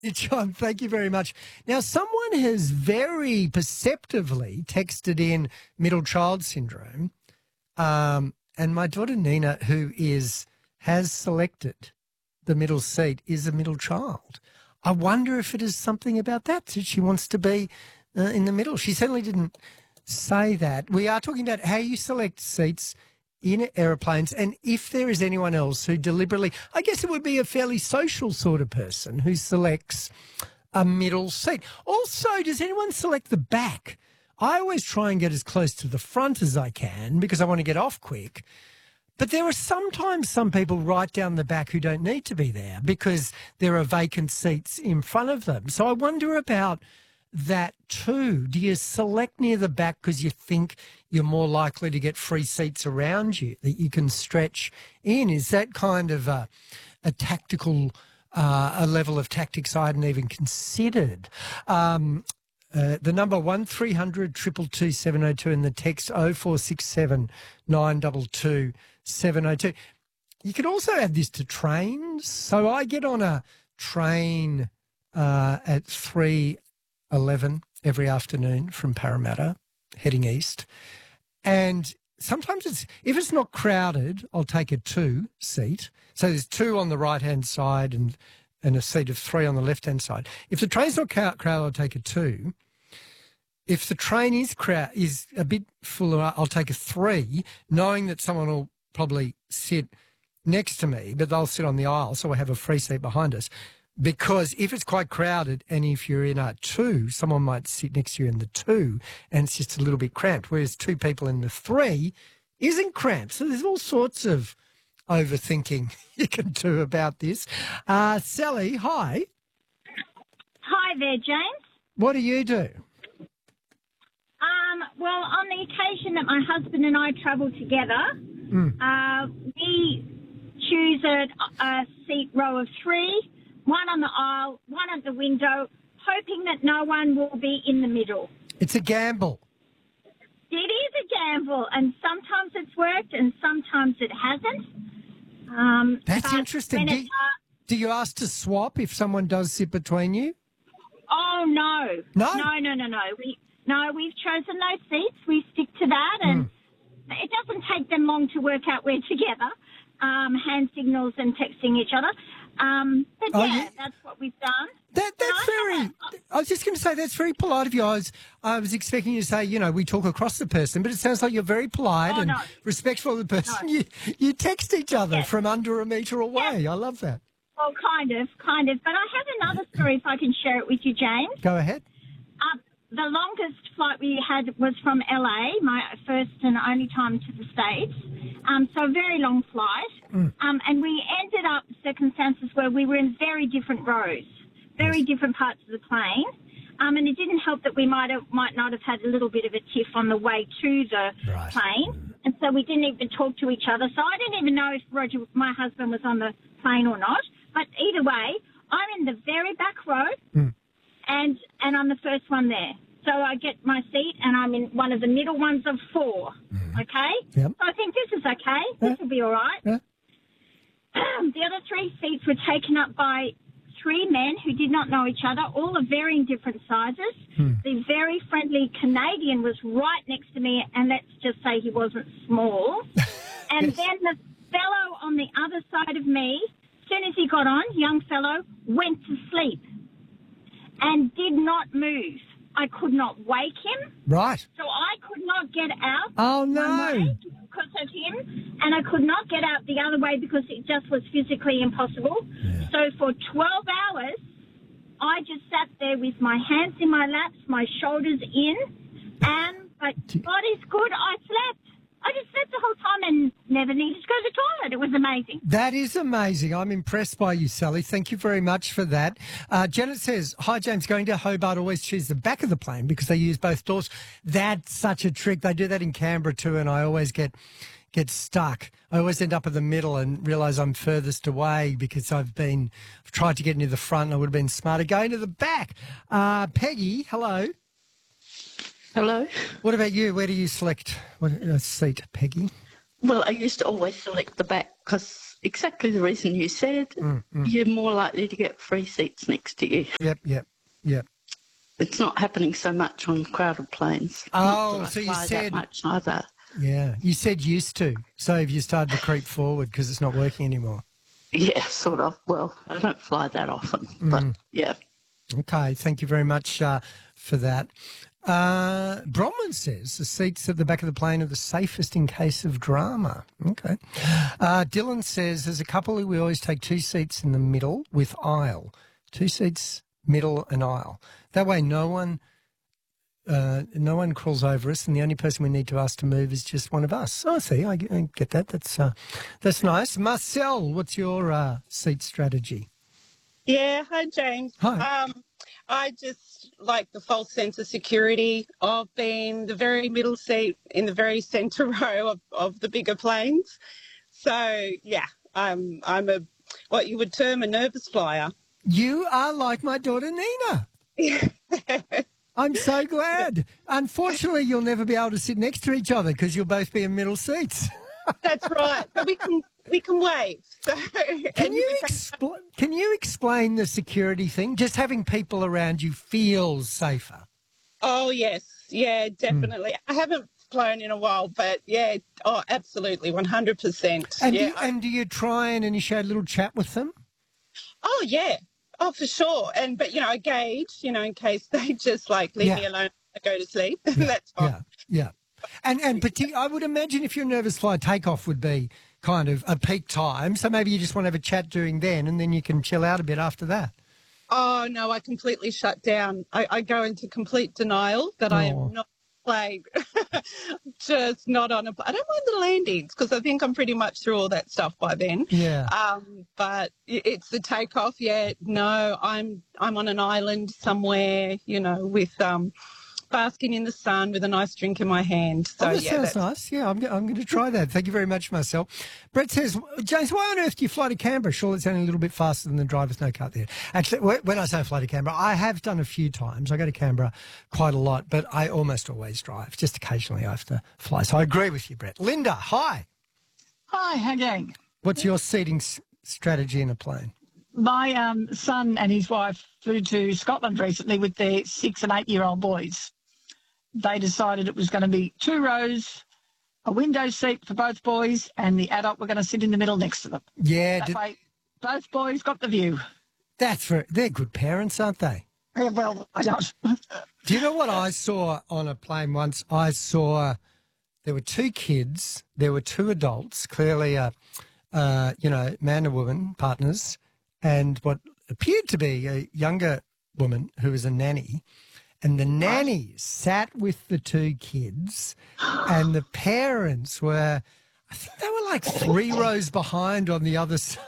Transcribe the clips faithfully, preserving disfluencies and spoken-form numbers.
John, thank you very much. Now, someone has very perceptively texted in middle child syndrome, um, and my daughter Nina, who is has selected the middle seat, is a middle child. I wonder if it is something about that, that she wants to be uh, in the middle. She certainly didn't say that. We are talking about how you select seats in aeroplanes, and if there is anyone else who deliberately, I guess it would be a fairly social sort of person who selects a middle seat. Also, does anyone select the back? I always try and get as close to the front as I can because I want to get off quick. But there are sometimes some people right down the back who don't need to be there because there are vacant seats in front of them. So I wonder about that too. Do you select near the back because you think you're more likely to get free seats around you that you can stretch in? Is that kind of a, a tactical, uh, a level of tactics I hadn't even considered? Um, uh, the number one three hundred two two two seven oh two and the text oh four six seven nine two two seven oh two. You could also add this to trains. So I get on a train uh, at three eleven every afternoon from Parramatta, heading east. And sometimes it's, if it's not crowded, I'll take a two seat. So there's two on the right-hand side and, and a seat of three on the left-hand side. If the train's not crowded, I'll take a two. If the train is crowd, is a bit fuller, I'll take a three, knowing that someone will probably sit next to me, but they'll sit on the aisle, so I have a free seat behind us. Because if it's quite crowded and if you're in a two, someone might sit next to you in the two and it's just a little bit cramped, whereas two people in the three isn't cramped. So there's all sorts of overthinking you can do about this. Uh, Sally, hi. Hi there, James. What do you do? Um, well, on the occasion that my husband and I travel together, mm. uh, we choose a, a seat row of three, one on the aisle, one at the window, hoping that no one will be in the middle. It's a gamble. It is a gamble, and sometimes it's worked and sometimes it hasn't. Um, That's interesting. Do, uh, do you ask to swap if someone does sit between you? Oh, no. No? No, no, no, no. We, no, we've chosen those seats. We stick to that, and mm. it doesn't take them long to work out we're together, um, hand signals and texting each other. Um, but oh, yeah, yeah, that's what we've done. That, that's very, I was just going to say, that's very polite of you. I was, I was expecting you to say, you know, we talk across the person, but it sounds like you're very polite oh, and no. respectful of the person. No. You, you text each other yes. from under a metre away. Yes. I love that. Well, kind of, kind of. But I have another story if I can share it with you, James. Go ahead. Um, the longest flight we had was from L A, my first and only time to the States. Um, so a very long flight. Mm. Um, and we ended up circumstances where we were in very different rows, very yes. different parts of the plane. Um, and it didn't help that we might have, might not have had a little bit of a tiff on the way to the right. plane. Mm. And so we didn't even talk to each other. So I didn't even know if Roger, my husband, was on the plane or not. But either way, I'm in the very back row mm. and, and I'm the first one there. So I get my seat and I'm in one of the middle ones of four, mm. okay? Yep. So I think this is okay. Yeah. This will be all right. Yeah. The other three seats were taken up by three men who did not know each other, all of varying different sizes. Hmm. The very friendly Canadian was right next to me, and let's just say he wasn't small. And yes. then the fellow on the other side of me, as soon as he got on, young fellow, went to sleep and did not move. I could not wake him. Right. So I could not get out. Oh, no. One way because of him, and I could not get out the other way because it just was physically impossible. Yeah. So for twelve hours, I just sat there with my hands in my laps, my shoulders in, and but God is good, I slept. I just slept the whole time and never needed to go to the toilet. It was amazing. That is amazing. I'm impressed by you, Sally. Thank you very much for that. Uh, Janet says, hi, James, going to Hobart, always choose the back of the plane because they use both doors. That's such a trick. They do that in Canberra too, and I always get get stuck. I always end up in the middle and realise I'm furthest away because I've been I've tried to get near the front and I would have been smarter going to the back. Uh, Peggy, hello. Hello. What about you? Where do you select what uh, seat, Peggy? Well, I used to always select the back because exactly the reason you said. Mm, mm. You're more likely to get free seats next to you. Yep, yep, yep. It's not happening so much on crowded planes. Oh, Not that I so you fly said- that much either. Yeah, you said used to. So have you started to creep forward because it's not working anymore? Yeah, sort of. Well, I don't fly that often, but yeah. Okay, thank you very much uh, for that. Uh, Bronwyn says the seats at the back of the plane are the safest in case of drama. Okay. Uh, Dylan says there's a couple who we always take two seats in the middle with aisle. Two seats, middle and aisle. That way no one uh, no one crawls over us and the only person we need to ask to move is just one of us. Oh, I see. I, I get that. That's, uh, that's nice. Marcel, what's your uh, seat strategy? Yeah, hi James. Hi. Um, I just like the false sense of security of being the very middle seat in the very centre row of, of the bigger planes. So yeah, I'm I'm a what you would term a nervous flyer. You are like my daughter Nina. I'm so glad. Unfortunately, you'll never be able to sit next to each other because you'll both be in middle seats. That's right. But we can we can wave. So, Can you expl- Can you explain the security thing? Just having people around you feels safer. Oh yes, yeah, definitely. I haven't flown in a while, but yeah, oh, absolutely, one hundred percent. And Yeah. do you, and do you try and initiate a little chat with them? Oh yeah, oh for sure. And but you know, I gauge, you know, in case they just like leave Yeah. me alone, I go to sleep. That's fine. Yeah, yeah. And and partic- I would imagine if you're nervous fly, takeoff would be kind of a peak time. So maybe you just want to have a chat during then, and then you can chill out a bit after that. Oh no, I completely shut down. I, I go into complete denial that I Oh. am not playing. Just not on a. I don't mind the landings because I think I'm pretty much through all that stuff by then. Yeah. Um, but i- it's the takeoff. Yeah, no, I'm I'm on an island somewhere, you know, with um, basking in the sun with a nice drink in my hand. So Oh, that yeah, sounds that's- nice. Yeah, I'm, go- I'm going to try that. Thank you very much, Marcel. Brett says, James, why on earth do you fly to Canberra? Surely it's only a little bit faster than the driver's no cut there. Actually, wh- when I say fly to Canberra, I have done a few times. I go to Canberra quite a lot, but I almost always drive. Just occasionally I have to fly. So I agree with you, Brett. Linda, hi. Hi, how going? What's your seating s- strategy in a plane? My um, son and his wife flew to Scotland recently with their six and eight year old boys. They decided it was going to be two rows, a window seat for both boys, and the adult were going to sit in the middle next to them. Yeah, That did, way, both boys got the view. that's for, they're good parents, aren't they? Yeah, well, I don't. Do you know what I saw on a plane once? I saw there were two kids, there were two adults, clearly, uh, uh, you know, man and woman partners, and what appeared to be a younger woman who was a nanny. And the nanny sat with the two kids, and the parents were, I think they were like three rows behind on the other side.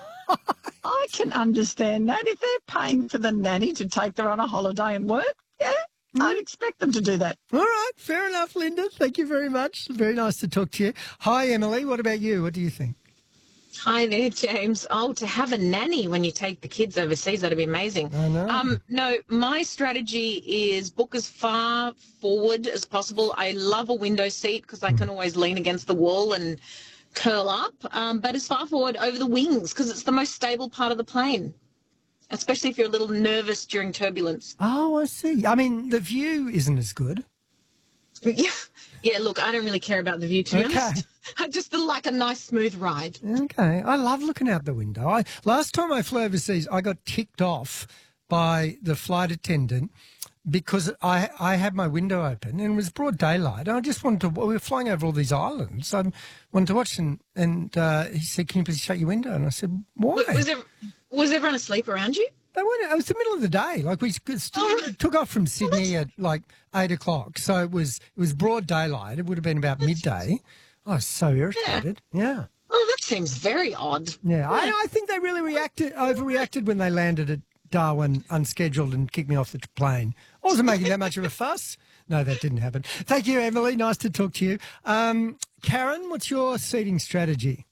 I can understand that. If they're paying for the nanny to take her on a holiday and work, yeah, I'd expect them to do that. All right, fair enough, Linda. Thank you very much. Very nice to talk to you. Hi, Emily. What about you? What do you think? Hi there, James. Oh, to have a nanny when you take the kids overseas, that'd be amazing. I know. Um, no, my strategy is book as far forward as possible. I love a window seat because I can always lean against the wall and curl up, um, but as far forward over the wings because it's the most stable part of the plane, especially if you're a little nervous during turbulence. Oh, I see. I mean, the view isn't as good. Yeah, yeah. Look, I don't really care about the view, to be Okay. honest. I just like a nice, smooth ride. Okay. I love looking out the window. I Last time I flew overseas, I got ticked off by the flight attendant because I I had my window open and it was broad daylight. And I just wanted to, we were flying over all these islands. I wanted to watch and, and uh, he said, can you please shut your window? And I said, why? Was, there, was everyone asleep around you? They weren't, it was the middle of the day. Like we st- took off from Sydney at like eight o'clock. So it was, it was broad daylight. It would have been about midday. I was so irritated. Yeah. Oh, that seems very odd. Yeah, I, I think they really reacted, overreacted when they landed at Darwin unscheduled and kicked me off the t- plane. I wasn't making that much of a fuss. No, that didn't happen. Thank you, Emily. Nice to talk to you. Um, Karen, what's your seating strategy?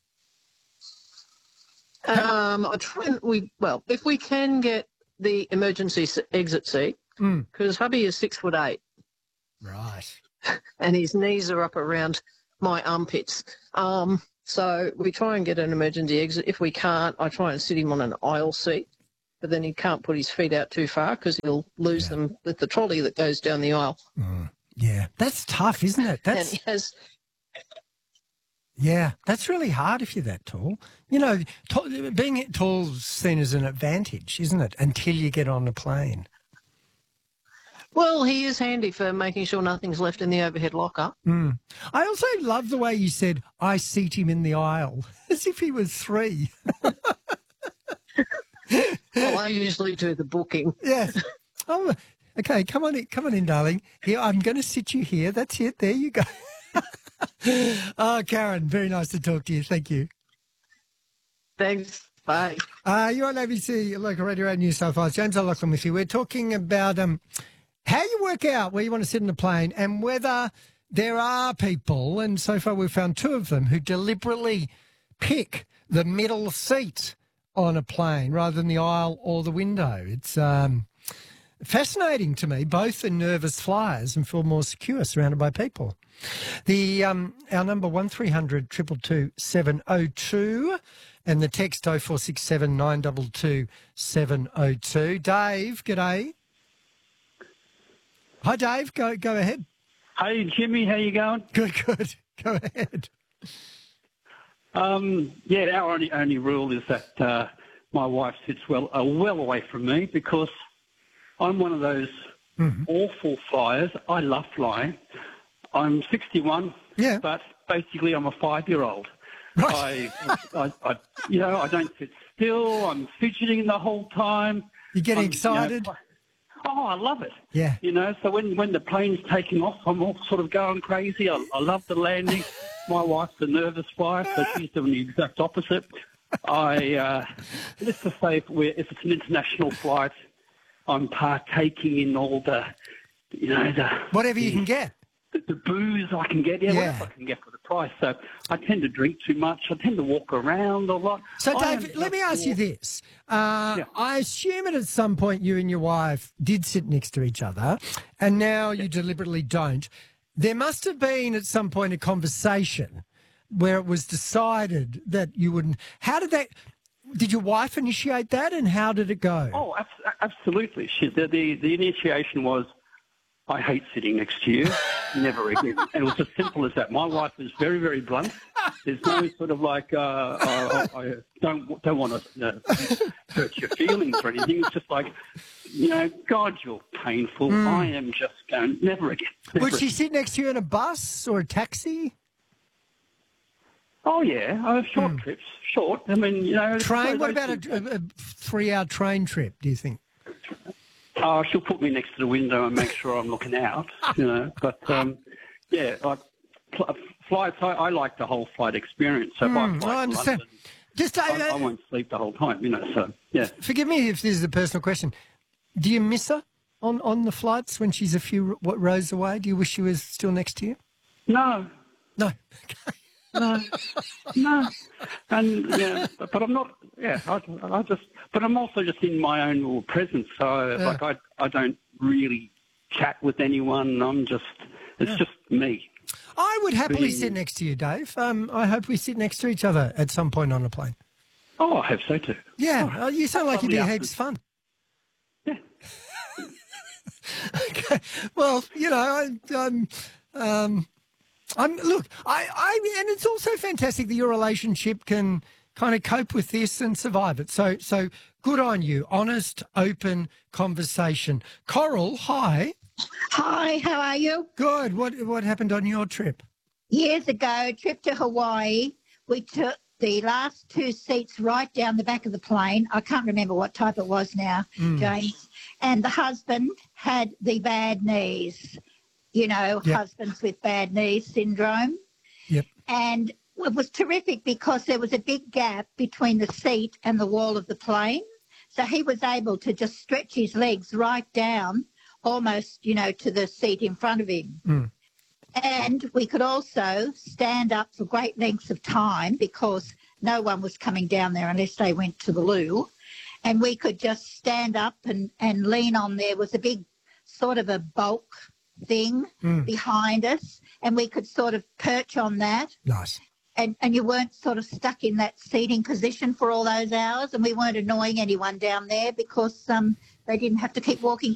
Um, I try and we well, if we can get the emergency s- exit seat, Mm. because hubby is six foot eight Right. and his knees are up around my armpits. Um, So we try and get an emergency exit. If we can't, I try and sit him on an aisle seat, but then he can't put his feet out too far because he'll lose Yeah. them with the trolley that goes down the aisle. Mm, yeah, that's tough, isn't it? And That's he has, yeah, that's really hard if you're that tall. You know, t- being tall is seen as an advantage, isn't it? Until you get on a plane. well, he is handy for making sure nothing's left in the overhead locker. Mm. I also love the way you said, I seat him in the aisle, as if he was three. Well, I usually do the booking. Yes. Oh, okay, come on in, come on in, darling. Here, I'm going to sit you here. That's it. There you go. Oh, Karen, very nice to talk to you. Thank you. Thanks. Bye. Uh, you're on A B C Local Radio New South Wales. James O'Loughlin with you. We're talking about um, how you work out where you want to sit in a plane and whether there are people, and so far we've found two of them, who deliberately pick the middle seat on a plane rather than the aisle or the window. It's um, fascinating to me. Both are nervous flyers and feel more secure surrounded by people. The um, our number one three hundred two two two seven oh two and the text oh four six seven nine two two seven oh two. Dave, g'day. Hi, Dave. Go go ahead. Hey, Jimmy, how you going? Good, good. Go ahead. Um, yeah, our only, only rule is that uh, my wife sits well uh, well away from me because I'm one of those Mm-hmm. awful flyers. I love flying. I'm sixty-one, Yeah. but basically I'm a five-year-old. Right. I, I, I, you know, I don't sit still. I'm fidgeting the whole time. You're getting I'm, excited? You know, oh, I love it. Yeah. You know, so when, when the plane's taking off, I'm all sort of going crazy. I, I love the landing. My wife's a nervous flyer, so she's doing the exact opposite. I, uh, let's just say if, we're, if it's an international flight, I'm partaking in all the, you know, the... Whatever you the, can get. The, the booze I can get, yeah, Yeah. whatever I can get for the price. So I tend to drink too much. I tend to walk around a lot. So, I am Dave, let just me ask you walk- this. Uh, Yeah. I assume that at some point you and your wife did sit next to each other, and now you deliberately don't. There must have been at some point a conversation where it was decided that you wouldn't. How did that? Did your wife initiate that, and how did it go? Oh, abs- absolutely. She, the, the, the initiation was, I hate sitting next to you, never again. And it was as simple as that. My wife is very, very blunt. There's no sort of like, uh, uh, I don't don't want to uh, hurt your feelings or anything. It's just like, you know, God, you're painful. I am just going, never again. Never Would she again. sit next to you in a bus or a taxi? Oh, yeah, uh, short trips, short. I mean, you know. Train? What those about things- a, a, a three-hour train trip, do you think? Oh, she'll put me next to the window and make sure I'm looking out, you know. But, um, yeah, like, pl- flights, I, I like the whole flight experience. So if I Hmm, fly I to understand. London, Just uh, I, I won't sleep the whole time, you know, so, yeah. forgive me if this is a personal question. Do you miss her on, on the flights when she's a few what, rows away? Do you wish she was still next to you? No, No. no, no. And, yeah, but, but I'm not, yeah, I, I just, but I'm also just in my own little presence. So, Yeah. like, I, I don't really chat with anyone. I'm just, it's just me. I would happily Being- sit next to you, Dave. Um, I hope we sit next to each other at some point on a plane. Oh, I hope so too. Yeah, uh, you sound like you'd be lovely heaps fun. Yeah. Okay. Well, you know, I, I'm, um, I'm. Look, I, I, and it's also fantastic that your relationship can kind of cope with this and survive it. So, so good on you. Honest, open conversation. Coral, hi. Hi, how are you? Good. What what happened on your trip? Years ago, trip to Hawaii, we took the last two seats right down the back of the plane. I can't remember what type it was now, James. And the husband had the bad knees, you know, Yep. husbands with bad knees syndrome. Yep. And it was terrific because there was a big gap between the seat and the wall of the plane. So he was able to just stretch his legs right down, almost, you know, to the seat in front of him. Mm. And we could also stand up for great lengths of time because no one was coming down there unless they went to the loo. And we could just stand up and, and lean on. There was a big sort of a bulk thing Mm. behind us, and we could sort of perch on that. Nice. and, and you weren't sort of stuck in that seating position for all those hours, and we weren't annoying anyone down there because um, they didn't have to keep walking